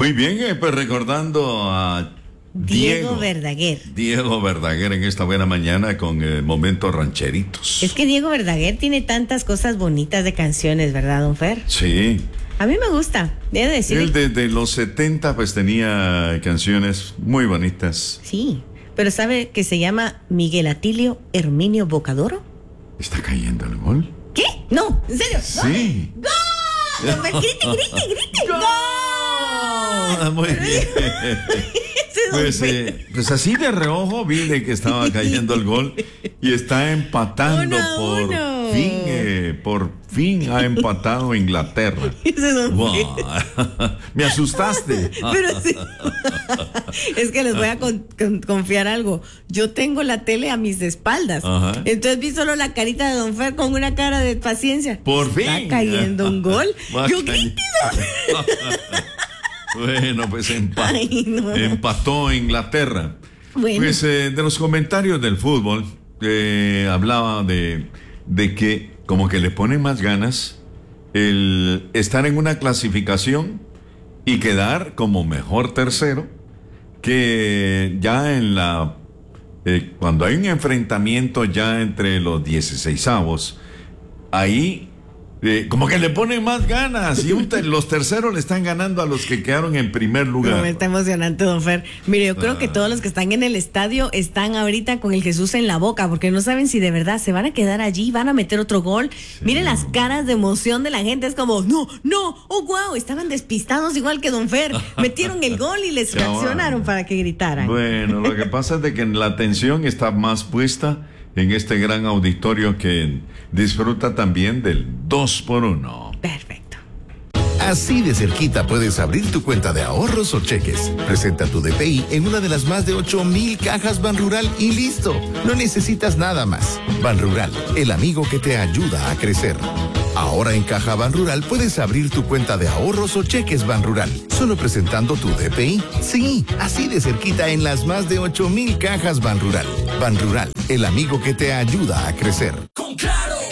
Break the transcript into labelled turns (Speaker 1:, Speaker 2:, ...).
Speaker 1: Muy bien, pues recordando a
Speaker 2: Diego Verdaguer.
Speaker 1: Diego Verdaguer en esta buena mañana con momentos rancheritos.
Speaker 2: Es que Diego Verdaguer tiene tantas cosas bonitas de canciones, ¿verdad, don Fer?
Speaker 1: Sí.
Speaker 2: A mí me gusta, debo decir.
Speaker 1: Él desde los 70 pues tenía canciones muy bonitas.
Speaker 2: Sí, pero ¿sabe que se llama Miguel Atilio Herminio Bocadoro?
Speaker 1: ¿Está cayendo el gol?
Speaker 2: ¿Qué? No, ¿en serio?
Speaker 1: Sí.
Speaker 2: ¡Gol! ¡Gol! ¡Grite! ¡Gol!
Speaker 1: Ah, muy bien. Pues así de reojo vi de que estaba cayendo el gol y está empatando por fin ha empatado Inglaterra. Wow. Me asustaste.
Speaker 2: Pero sí. Es que les voy a confiar algo. Yo tengo la tele a mis espaldas.
Speaker 1: Ajá.
Speaker 2: Entonces vi solo la carita de don Fer con una cara de paciencia.
Speaker 1: Por fin.
Speaker 2: Está cayendo un gol. Yo grité.
Speaker 1: Bueno, pues empató Inglaterra.
Speaker 2: Bueno.
Speaker 1: Pues de los comentarios del fútbol hablaba de que como que le pone más ganas el estar en una clasificación y quedar como mejor tercero que ya en la cuando hay un enfrentamiento ya entre los 16avos, ahí como que le ponen más ganas y los terceros le están ganando a los que quedaron en primer lugar.
Speaker 2: No, está emocionante, don Fer. Mire, yo creo que todos los que están en el estadio están ahorita con el Jesús en la boca, porque no saben si de verdad se van a quedar allí, van a meter otro gol. Sí. Miren las caras de emoción de la gente, es como, no, oh wow, estaban despistados igual que don Fer. Metieron el gol y les reaccionaron para que gritaran.
Speaker 1: Bueno, lo que pasa es de que la atención está más puesta en este gran auditorio que disfruta también del 2x1.
Speaker 2: Perfecto.
Speaker 3: Así de cerquita puedes abrir tu cuenta de ahorros o cheques. Presenta tu DPI en una de las más de 8,000 cajas Banrural y listo. No necesitas nada más. Banrural, el amigo que te ayuda a crecer. Ahora en Caja Banrural puedes abrir tu cuenta de ahorros o cheques Banrural, solo presentando tu DPI. Sí, así de cerquita en las más de 8,000 cajas Banrural. Banrural, el amigo que te ayuda a crecer.